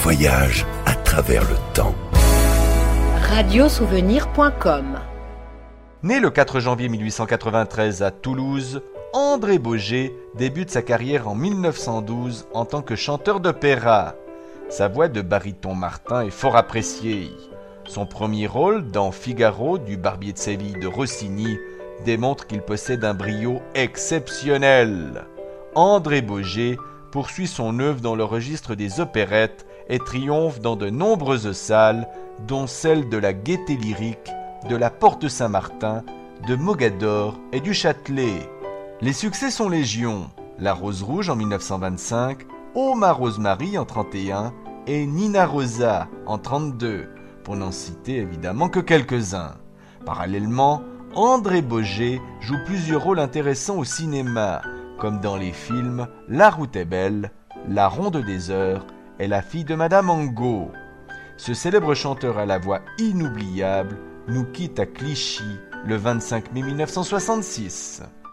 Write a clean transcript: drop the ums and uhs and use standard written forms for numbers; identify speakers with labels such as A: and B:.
A: voyage à travers le temps.
B: Radiosouvenir.com.
C: Né le 4 janvier 1893 à Toulouse, André Boget débute sa carrière en 1912 en tant que chanteur d'opéra. Sa voix de baryton Martin est fort appréciée. Son premier rôle dans Figaro du Barbier de Séville de Rossini démontre qu'il possède un brio exceptionnel. André Boget poursuit son œuvre dans le registre des opérettes et triomphe dans de nombreuses salles, dont celle de la Gaîté Lyrique, de la Porte Saint-Martin, de Mogador et du Châtelet. Les succès sont légion. La Rose Rouge en 1925, Oh ma Rosemary en 1931 et Nina Rosa en 1932, pour n'en citer évidemment que quelques-uns. Parallèlement, André Boget joue plusieurs rôles intéressants au cinéma, comme dans les films La Route est belle, La Ronde des Heures et La fille de Madame Angot. Ce célèbre chanteur à la voix inoubliable nous quitte à Clichy le 25 mai 1966.